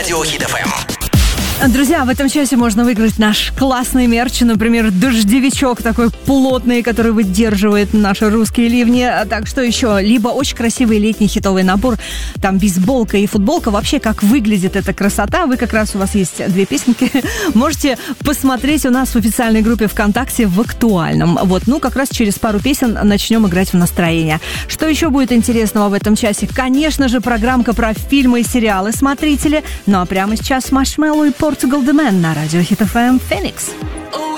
Радиохит FM. Друзья, в этом часе можно выиграть наш классный мерч, например, дождевичок такой плотный, который выдерживает наши русские ливни. Так что еще, либо очень красивый летний хитовый набор, там бейсболка и футболка. Вообще, как выглядит эта красота, вы как раз, у вас есть две песенки, можете посмотреть у нас в официальной группе ВКонтакте в актуальном. Вот, ну, как раз через пару песен начнем играть в настроение. Что еще будет интересного в этом часе? Конечно же, программка про фильмы и сериалы «Смотрители». Ну, а прямо сейчас Маршмеллоу и Portugal The Man на Радиохит FM Phoenix.